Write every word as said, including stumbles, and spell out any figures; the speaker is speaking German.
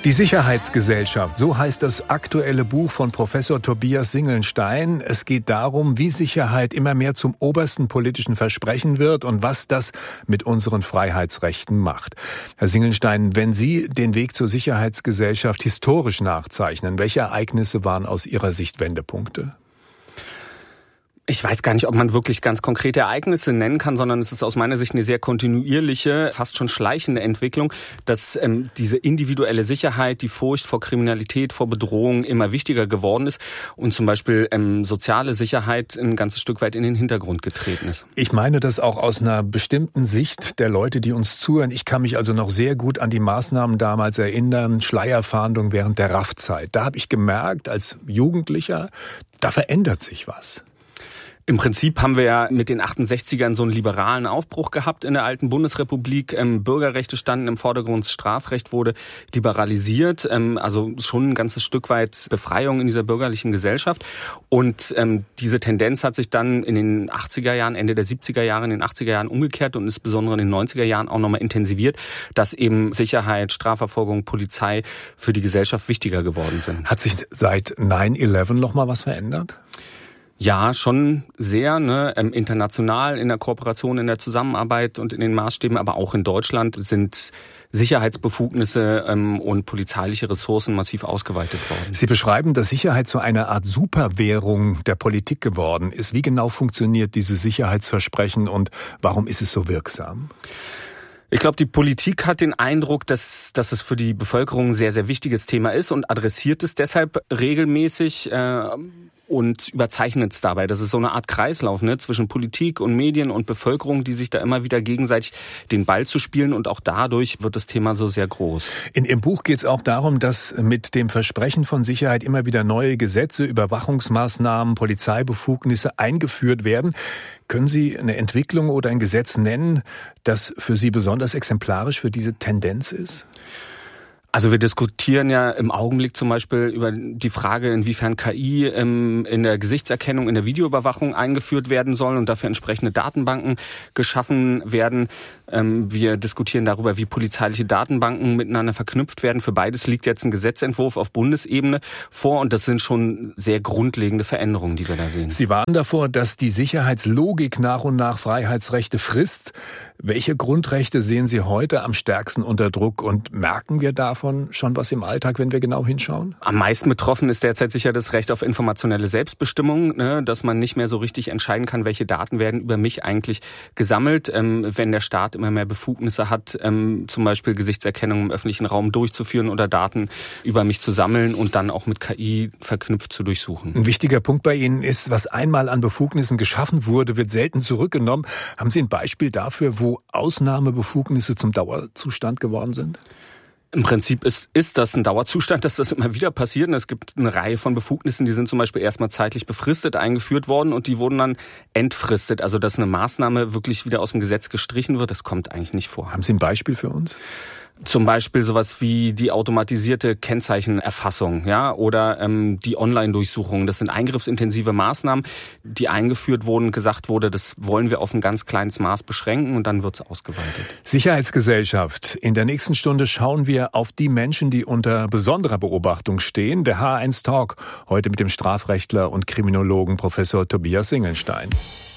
Die Sicherheitsgesellschaft, so heißt das aktuelle Buch von Professor Tobias Singelstein. Es geht darum, wie Sicherheit immer mehr zum obersten politischen Versprechen wird und was das mit unseren Freiheitsrechten macht. Herr Singelstein, wenn Sie den Weg zur Sicherheitsgesellschaft historisch nachzeichnen, welche Ereignisse waren aus Ihrer Sicht Wendepunkte? Ich weiß gar nicht, ob man wirklich ganz konkrete Ereignisse nennen kann, sondern es ist aus meiner Sicht eine sehr kontinuierliche, fast schon schleichende Entwicklung, dass ähm, diese individuelle Sicherheit, die Furcht vor Kriminalität, vor Bedrohung immer wichtiger geworden ist und zum Beispiel ähm, soziale Sicherheit ein ganzes Stück weit in den Hintergrund getreten ist. Ich meine das auch aus einer bestimmten Sicht der Leute, die uns zuhören. Ich kann mich also noch sehr gut an die Maßnahmen damals erinnern, Schleierfahndung während der R A F-Zeit. Da habe ich gemerkt, als Jugendlicher, da verändert sich was. Im Prinzip haben wir ja mit den achtundsechzigern so einen liberalen Aufbruch gehabt in der alten Bundesrepublik. Ähm, Bürgerrechte standen im Vordergrund, Strafrecht wurde liberalisiert, ähm, also schon ein ganzes Stück weit Befreiung in dieser bürgerlichen Gesellschaft. Und ähm, diese Tendenz hat sich dann in den achtziger Jahren, Ende der siebziger Jahre, in den achtziger Jahren umgekehrt und insbesondere in den neunziger Jahren auch nochmal intensiviert, dass eben Sicherheit, Strafverfolgung, Polizei für die Gesellschaft wichtiger geworden sind. Hat sich seit neun elf nochmal was verändert? Ja, schon sehr, ne, ähm, international in der Kooperation, in der Zusammenarbeit und in den Maßstäben, aber auch in Deutschland sind Sicherheitsbefugnisse ähm, und polizeiliche Ressourcen massiv ausgeweitet worden. Sie beschreiben, dass Sicherheit zu einer Art Superwährung der Politik geworden ist. Wie genau funktioniert dieses Sicherheitsversprechen und warum ist es so wirksam? Ich glaube, die Politik hat den Eindruck, dass, dass es für die Bevölkerung ein sehr, sehr wichtiges Thema ist und adressiert es deshalb regelmäßig äh, und überzeichnet es dabei. Das ist so eine Art Kreislauf, ne, zwischen Politik und Medien und Bevölkerung, die sich da immer wieder gegenseitig den Ball zu spielen und auch dadurch wird das Thema so sehr groß. In Ihrem Buch geht es auch darum, dass mit dem Versprechen von Sicherheit immer wieder neue Gesetze, Überwachungsmaßnahmen, Polizeibefugnisse eingeführt werden. Können Sie eine Entwicklung oder ein Gesetz nennen, das für Sie besonders exemplarisch für diese Tendenz ist? Also wir diskutieren ja im Augenblick zum Beispiel über die Frage, inwiefern K I ähm, in der Gesichtserkennung, in der Videoüberwachung eingeführt werden soll und dafür entsprechende Datenbanken geschaffen werden. Ähm, wir diskutieren darüber, wie polizeiliche Datenbanken miteinander verknüpft werden. Für beides liegt jetzt ein Gesetzentwurf auf Bundesebene vor und das sind schon sehr grundlegende Veränderungen, die wir da sehen. Sie warnen davor, dass die Sicherheitslogik nach und nach Freiheitsrechte frisst. Welche Grundrechte sehen Sie heute am stärksten unter Druck und merken wir davon schon was im Alltag, wenn wir genau hinschauen? Am meisten betroffen ist derzeit sicher das Recht auf informationelle Selbstbestimmung, ne, dass man nicht mehr so richtig entscheiden kann, welche Daten werden über mich eigentlich gesammelt, ähm, wenn der Staat immer mehr Befugnisse hat, ähm, zum Beispiel Gesichtserkennung im öffentlichen Raum durchzuführen oder Daten über mich zu sammeln und dann auch mit K I verknüpft zu durchsuchen. Ein wichtiger Punkt bei Ihnen ist, was einmal an Befugnissen geschaffen wurde, wird selten zurückgenommen. Haben Sie ein Beispiel dafür, wo Ausnahmebefugnisse zum Dauerzustand geworden sind? Im Prinzip ist, ist das ein Dauerzustand, dass das immer wieder passiert. Und es gibt eine Reihe von Befugnissen, die sind zum Beispiel erstmal zeitlich befristet eingeführt worden und die wurden dann entfristet. Also dass eine Maßnahme wirklich wieder aus dem Gesetz gestrichen wird, das kommt eigentlich nicht vor. Haben Sie ein Beispiel für uns? Zum Beispiel sowas wie die automatisierte Kennzeichenerfassung, ja, oder ähm, die Online-Durchsuchung. Das sind eingriffsintensive Maßnahmen, die eingeführt wurden, gesagt wurde, das wollen wir auf ein ganz kleines Maß beschränken und dann wird es ausgeweitet. Sicherheitsgesellschaft. In der nächsten Stunde schauen wir auf die Menschen, die unter besonderer Beobachtung stehen. Der H eins Talk heute mit dem Strafrechtler und Kriminologen Professor Tobias Singelstein.